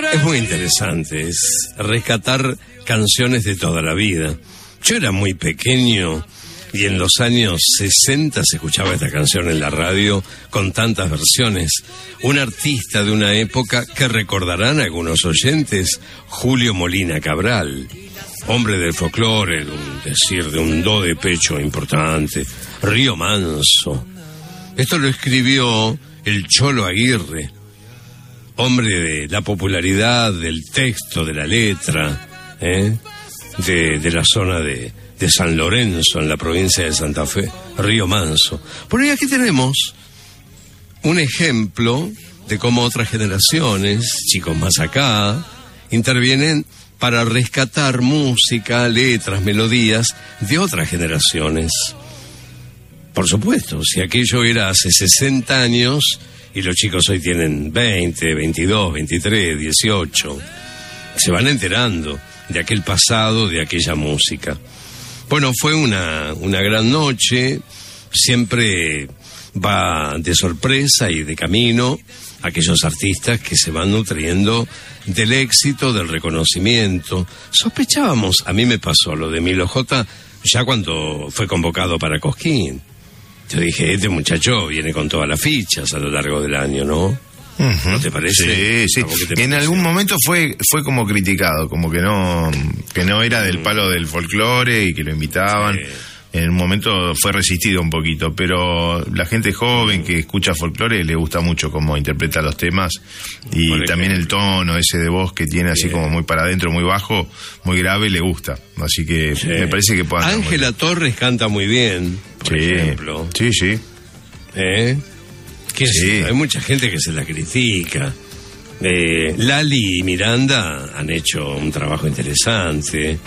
Es muy interesante, es rescatar canciones de toda la vida. Yo era muy pequeño y en los años 60 se escuchaba esta canción en la radio con tantas versiones. Un artista de una época que recordarán algunos oyentes, Julio Molina Cabral, hombre del folclore, de un do de pecho importante, Río Manso. Esto lo escribió el Cholo Aguirre, hombre de la popularidad del texto, de la letra, de la zona de San Lorenzo, en la provincia de Santa Fe, Río Manso. Por ahí aquí tenemos un ejemplo de cómo otras generaciones, chicos más acá, intervienen para rescatar música, letras, melodías de otras generaciones. Por supuesto, si aquello era hace 60 años y los chicos hoy tienen 20, 22, 23, 18, se van enterando de aquel pasado, de aquella música. Bueno, fue una gran noche, siempre va de sorpresa y de camino aquellos artistas que se van nutriendo del éxito, del reconocimiento. Sospechábamos, a mí me pasó lo de Milo J ya cuando fue convocado para Cosquín. Yo dije, este muchacho viene con todas las fichas a lo largo del año, ¿no? Uh-huh. ¿No te parece? Sí, sí. En algún momento fue como criticado, como que no era del palo del folclore y que lo invitaban. Sí. En un momento fue resistido un poquito, pero la gente joven que escucha folclore le gusta mucho cómo interpreta los temas y también el tono ese de voz que tiene así como muy para adentro, muy bajo, muy grave, le gusta. Así que me parece que puedan. Ángela Torres canta muy bien, por ejemplo. Sí, sí. Hay mucha gente que se la critica. Lali y Miranda han hecho un trabajo interesante.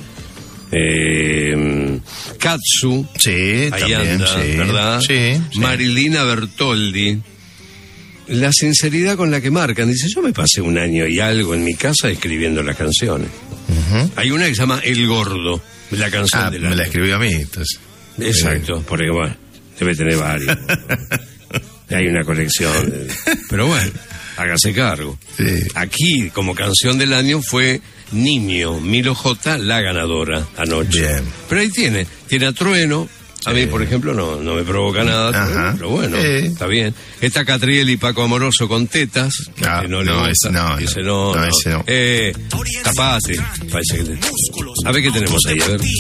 Katsu, sí, ahí también, anda, sí, ¿verdad? Sí. Marilina Bertoldi, la sinceridad con la que marcan. Dice, yo me pasé un año y algo en mi casa escribiendo las canciones. Uh-huh. Hay una que se llama El Gordo, la canción de la... me la escribió a mí, entonces. Exacto, porque bueno, debe tener varios. Hay una colección, pero bueno, hágase cargo. Sí. Aquí, como canción del año, fue Niño, Milo J, la ganadora anoche. Bien. Pero ahí tiene a Trueno. A mí, por ejemplo, no me provoca nada, pero bueno, está bien. Está Catriel y Paco Amoroso con Tetas, que no le gusta. Dice no. Tapate. Parece que a ver qué tenemos ahí, a ver.